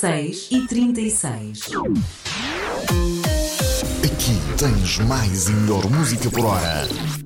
6h36. Aqui tens mais e melhor música por hora.